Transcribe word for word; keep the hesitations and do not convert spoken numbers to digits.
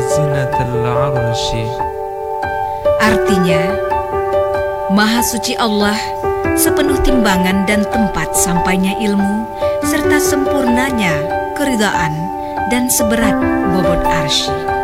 zinatal arsy. Artinya, Maha Suci Allah sepenuh timbangan dan tempat sampainya ilmu, serta sempurnanya keridaan dan seberat bobot arsy.